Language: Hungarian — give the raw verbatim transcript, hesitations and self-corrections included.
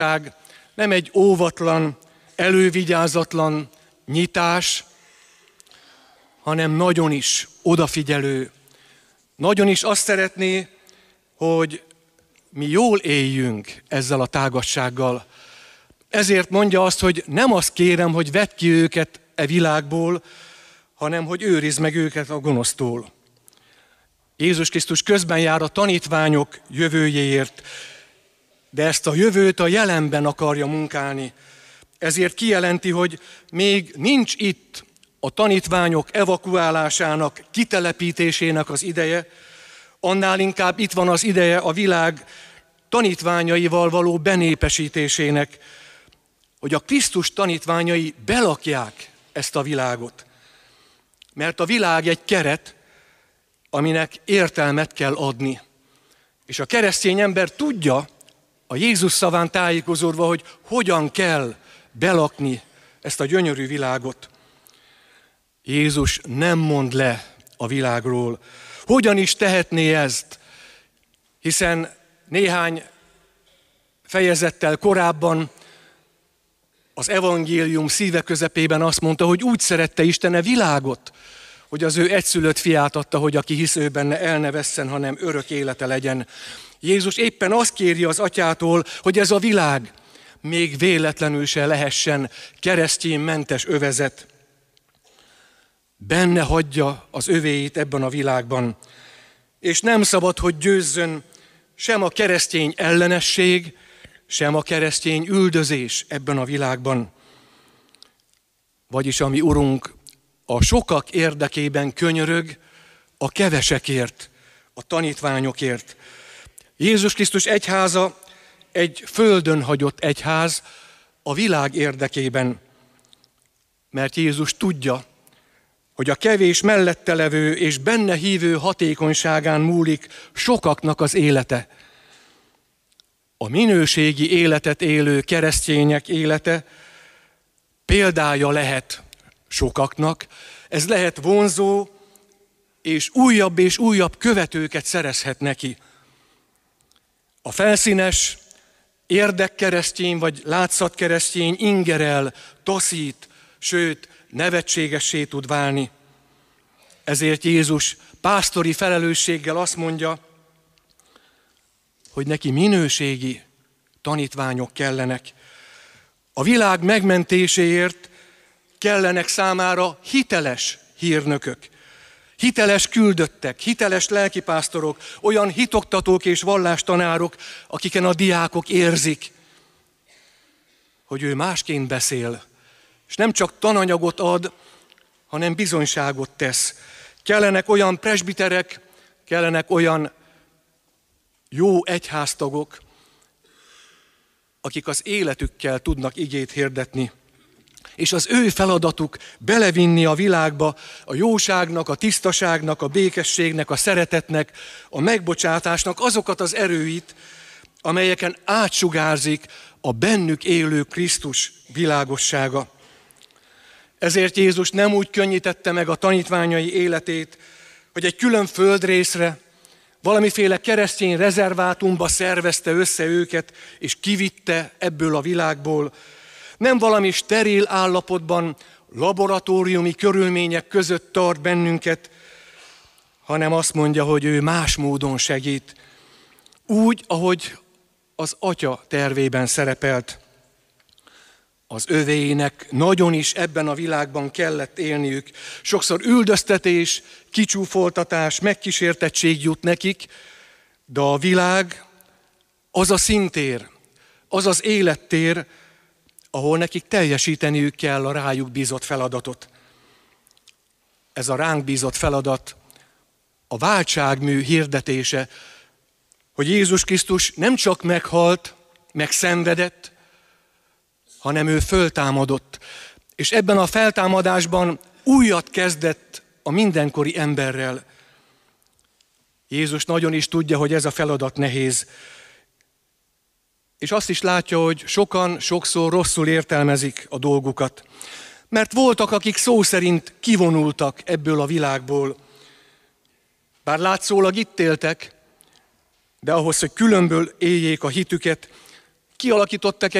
nem egy óvatlan, elővigyázatlan nyitás, hanem nagyon is odafigyelő. Nagyon is azt szeretné, hogy mi jól éljünk ezzel a tágassággal. Ezért mondja azt, hogy nem azt kérem, hogy vedd ki őket e világból, hanem hogy őrizd meg őket a gonosztól. Jézus Krisztus közben jár a tanítványok jövőjéért, de ezt a jövőt a jelenben akarja munkálni. Ezért kijelenti, hogy még nincs itt a tanítványok evakuálásának, kitelepítésének az ideje, annál inkább itt van az ideje a világ tanítványaival való benépesítésének, hogy a Krisztus tanítványai belakják ezt a világot. Mert a világ egy keret, aminek értelmet kell adni. És a keresztény ember tudja, a Jézus szaván tájékozódva, hogy hogyan kell belakni ezt a gyönyörű világot. Jézus nem mond le a világról. Hogyan is tehetné ezt? Hiszen néhány fejezettel korábban az evangélium szíve közepében azt mondta, hogy úgy szerette Isten a világot, hogy az ő egyszülött fiát adta, hogy aki hisz ő benne, el ne vesszen, hanem örök élete legyen. Jézus éppen azt kéri az atyától, hogy ez a világ még véletlenül se lehessen kereszténymentes övezet. Benne hagyja az övéit ebben a világban, és nem szabad, hogy győzzön sem a keresztény ellenesség, sem a keresztény üldözés ebben a világban. Vagyis a mi Urunk a sokak érdekében könyörög, a kevesekért, a tanítványokért. Jézus Krisztus egyháza egy földön hagyott egyház a világ érdekében, mert Jézus tudja, hogy a kevés mellette levő és benne hívő hatékonyságán múlik sokaknak az élete. A minőségi életet élő keresztények élete példája lehet sokaknak, ez lehet vonzó, és újabb és újabb követőket szerezhet neki. A felszínes, érdekkeresztény vagy látszatkeresztény ingerel, taszít, sőt, nevetségessé tud válni. Ezért Jézus pásztori felelősséggel azt mondja, hogy neki minőségi tanítványok kellenek. A világ megmentéséért kellenek számára hiteles hírnökök, hiteles küldöttek, hiteles lelkipásztorok, olyan hitoktatók és vallástanárok, akiken a diákok érzik, hogy ő másként beszél, és nem csak tananyagot ad, hanem bizonyságot tesz. Kellenek olyan presbiterek, kellenek olyan jó egyháztagok, akik az életükkel tudnak igét hirdetni. És az ő feladatuk belevinni a világba a jóságnak, a tisztaságnak, a békességnek, a szeretetnek, a megbocsátásnak azokat az erőit, amelyeken átsugárzik a bennük élő Krisztus világossága. Ezért Jézus nem úgy könnyítette meg a tanítványai életét, hogy egy külön földrészre, valamiféle keresztény rezervátumba szervezte össze őket, és kivitte ebből a világból. Nem valami steril állapotban, laboratóriumi körülmények között tart bennünket, hanem azt mondja, hogy ő más módon segít. Úgy, ahogy az Atya tervében szerepelt. Az övéinek nagyon is ebben a világban kellett élniük. Sokszor üldöztetés, kicsúfoltatás, megkísértettség jut nekik, de a világ az a színtér, az az élettér, ahol nekik teljesíteniük kell a rájuk bízott feladatot. Ez a ránk bízott feladat a váltságmű hirdetése, hogy Jézus Krisztus nem csak meghalt, megszenvedett, hanem ő föltámadott. És ebben a feltámadásban újat kezdett a mindenkori emberrel. Jézus nagyon is tudja, hogy ez a feladat nehéz. És azt is látja, hogy sokan sokszor rosszul értelmezik a dolgukat. Mert voltak, akik szó szerint kivonultak ebből a világból. Bár látszólag itt éltek, de ahhoz, hogy különből éljék a hitüket, kialakítottak